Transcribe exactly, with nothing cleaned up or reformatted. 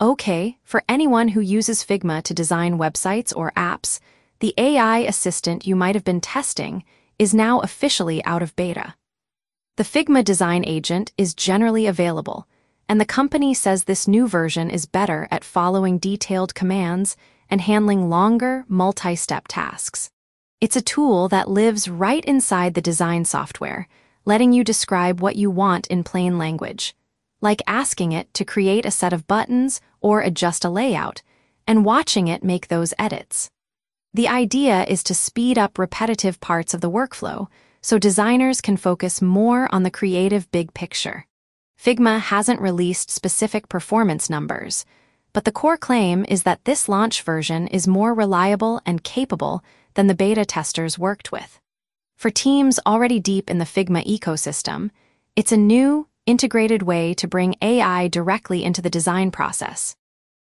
Okay, for anyone who uses Figma to design websites or apps, the A I assistant you might have been testing is now officially out of beta. The Figma Design Agent is generally available, and the company says this new version is better at following detailed commands and handling longer, multi-step tasks. It's a tool that lives right inside the design software, letting you describe what you want in plain language, like asking it to create a set of buttons or adjust a layout, and watching it make those edits. The idea is to speed up repetitive parts of the workflow so designers can focus more on the creative big picture. Figma hasn't released specific performance numbers, but the core claim is that this launch version is more reliable and capable than the beta testers worked with. For teams already deep in the Figma ecosystem, it's a new, integrated way to bring A I directly into the design process.